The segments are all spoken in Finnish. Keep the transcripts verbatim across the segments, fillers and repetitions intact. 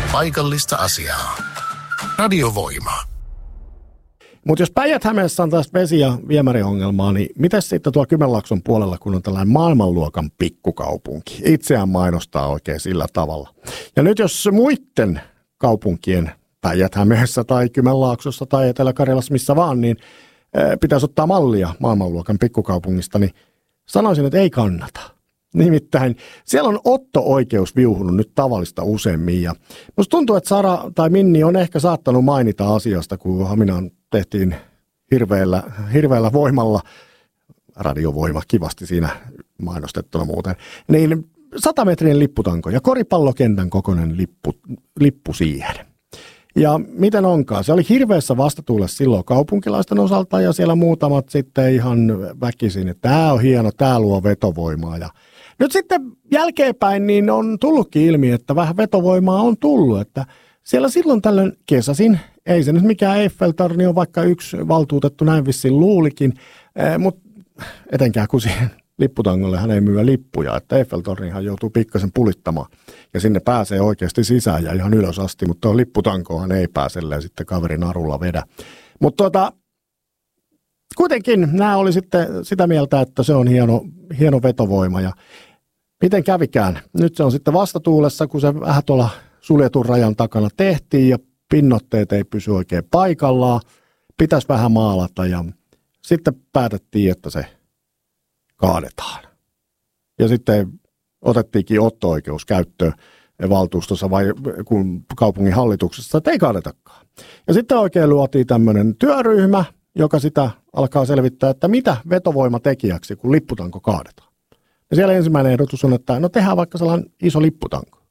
paikallista asiaa. Radiovoima. Mutta jos Päijät-Hämeessä on taas vesi- ja viemäriongelmaa, niin mitäs sitten tuolla Kymenlaakson puolella, kun on tällainen maailmanluokan pikkukaupunki? Itseään mainostaa oikein sillä tavalla. Ja nyt jos muiden kaupunkien Päijät-Hämeessä tai Kymenlaaksossa tai Etelä-Karjalassa, missä vaan, niin pitäisi ottaa mallia maailmanluokan pikkukaupungista, niin sanoisin, että ei kannata. Nimittäin siellä on otto-oikeus viuhunut nyt tavallista useammin. Ja musta tuntuu, että Sara tai Minni on ehkä saattanut mainita asiasta, kun Haminaan tehtiin hirveällä, hirveällä voimalla, radiovoima kivasti siinä mainostettuna muuten, niin sata metrin lipputanko ja koripallokentän kokoinen lippu, lippu siihen. Ja miten onkaan? Se oli hirveässä vastatuulessa silloin kaupunkilaisten osalta ja siellä muutamat sitten ihan väkisin, että tämä on hieno, tämä luo vetovoimaa. Ja nyt sitten jälkeenpäin niin on tullutkin ilmi, että vähän vetovoimaa on tullut, että siellä silloin tällöin kesäsin, ei se nyt mikään Eiffel-torni on, vaikka yksi valtuutettu näin vissiin luulikin, mutta etenkään kun siihen lipputangolle hän ei myyä lippuja, että Eiffel-tornihan joutuu pikkasen pulittamaan ja sinne pääsee oikeasti sisään ja ihan ylös asti, mutta tuohon lipputankoon ei pääse ja sitten kaverin narulla vedä. Mutta tuota, kuitenkin nämä oli sitten sitä mieltä, että se on hieno, hieno vetovoima ja miten kävikään. Nyt se on sitten vastatuulessa, kun se vähän tuolla suljetun rajan takana tehtiin ja pinnotteet ei pysy oikein paikallaan, pitäisi vähän maalata ja sitten päätettiin, että se kaadetaan. Ja sitten otettiinkin otto-oikeus käyttöön valtuustossa vai kun kaupungin hallituksessa, että ei kaadetakaan. Ja sitten oikein luotiin tämmöinen työryhmä, joka sitä alkaa selvittää, että mitä vetovoima tekijäksi, kun lipputanko kaadetaan. Ja siellä ensimmäinen ehdotus on, että no tehdään vaikka sellainen iso lipputanko.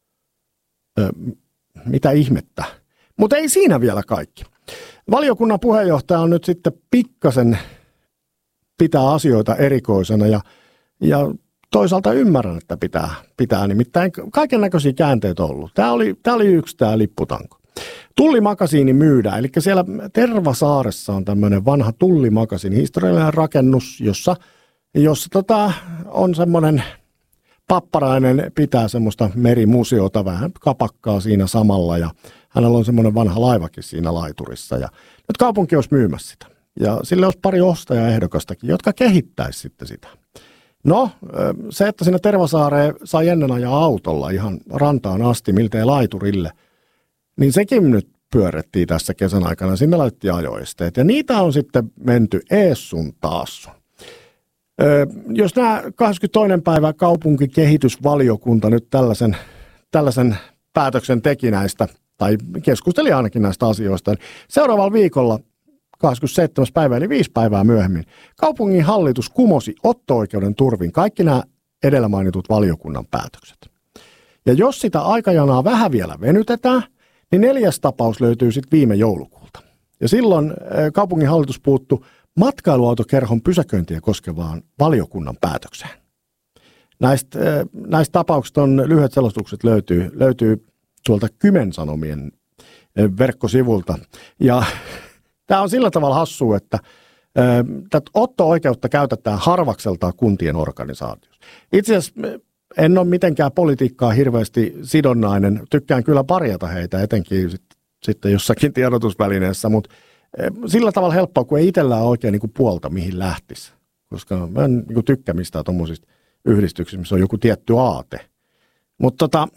Ö, mitä ihmettä. Mutta ei siinä vielä kaikki. Valiokunnan puheenjohtaja on nyt sitten pikkasen pitää asioita erikoisena ja, ja toisaalta ymmärrän, että pitää, pitää nimittäin kaiken näköisiä käänteitä ollut. Tämä oli, tämä oli yksi tämä lipputanko. Tullimakasiini myydään, eli siellä Tervasaaressa on tämmöinen vanha tullimakasiini, historiallinen rakennus, jossa, jossa tota, on semmoinen papparainen, pitää semmoista merimuseota, vähän kapakkaa siinä samalla ja hänellä on semmoinen vanha laivakin siinä laiturissa ja nyt kaupunki olisi myymässä sitä. Ja sille olisi pari ostajaehdokastakin, jotka kehittäisi sitten sitä. No, se, että siinä Tervasaareen saa ennen ajaa autolla ihan rantaan asti, miltei laiturille, niin sekin nyt pyörettiin tässä kesän aikana. Sinne laitettiin ajoesteet ja niitä on sitten menty ees sun taas sun. Öö, jos nämä kahdeskymmenestoinen päivä kaupunkikehitysvaliokunta nyt tällaisen, tällaisen päätöksen teki näistä, tai keskusteli ainakin näistä asioista, niin seuraavalla viikolla kahdeskymmenesseitsemäs päivä, eli viisi päivää myöhemmin, kaupungin hallitus kumosi otto-oikeuden turvin kaikki nämä edellä mainitut valiokunnan päätökset. Ja jos sitä aikajanaa vähän vielä venytetään, niin neljäs tapaus löytyy sitten viime joulukuulta. Ja silloin kaupungin hallitus puuttui matkailuautokerhon pysäköintiä koskevaan valiokunnan päätökseen. Näistä, näistä tapauksista on lyhyet selostukset löytyy, löytyy tuolta Kymen Sanomien verkkosivulta. Ja tämä on sillä tavalla hassua, että tätä otto-oikeutta käytetään harvakseltaan kuntien organisaatiossa. Itse asiassa en ole mitenkään politiikkaa hirveästi sidonnainen. Tykkään kyllä parjata heitä, etenkin sit, sitten jossakin tiedotusvälineessä, mutta sillä tavalla helppoa, kun ei itsellään oikein niin kuin puolta, mihin lähtisi. Koska mä en niin tykkää mistään tuommoisista yhdistyksistä, missä on joku tietty aate. Mutta tota,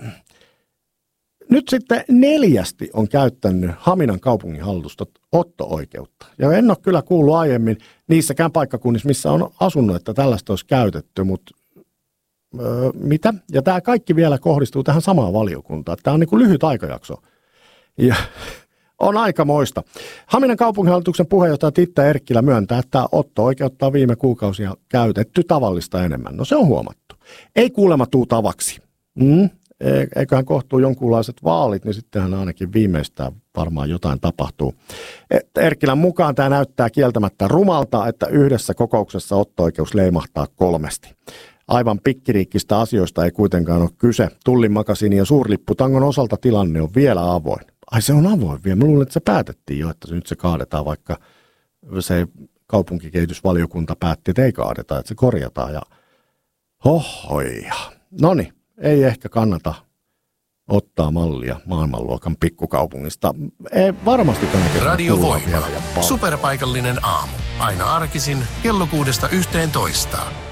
nyt sitten neljästi on käyttänyt Haminan kaupunginhallitusta otto-oikeutta. Ja en ole kyllä kuullut aiemmin niissäkään paikkakunnissa, missä on asunut, että tällaista olisi käytetty, mutta öö, mitä? Ja tämä kaikki vielä kohdistuu tähän samaan valiokuntaan. Tämä on niin kuin lyhyt aikajakso. Ja on aikamoista. Haminan kaupunginhallituksen puheenjohtaja Titta Erkkilä myöntää, että otto-oikeutta on viime kuukausia käytetty tavallista enemmän. No se on huomattu. Ei kuulemma tuu tavaksi. Mm. Eiköhän kohtuu jonkunlaiset vaalit, niin sittenhän ainakin viimeistään varmaan jotain tapahtuu. Erkkilän mukaan tämä näyttää kieltämättä rumalta, että yhdessä kokouksessa otto-oikeus leimahtaa kolmesti. Aivan pikkiriikkistä asioista ei kuitenkaan ole kyse. Tullimakasiinin ja suurlipputangon osalta tilanne on vielä avoin. Ai se on avoin vielä. Mä luulen, että se päätettiin jo, että nyt se kaadetaan, vaikka se kaupunkikehitysvaliokunta päätti, että ei kaadeta, että se korjataan. Ja hohoja. Noniin. Ei ehkä kannata ottaa mallia maailmanluokan pikkukaupungista. Ei varmasti tänä kesänä Radio Voima. vielä ja paljon. Superpaikallinen aamu. Aina arkisin kello kuudesta yhteentoista.